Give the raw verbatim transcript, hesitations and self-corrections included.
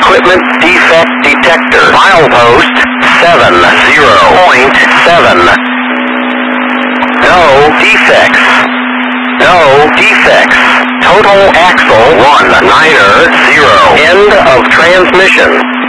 equipment defect detector. Milepost seven zero point seven. No defects. No defects. Total axle one niner zero. End of transmission.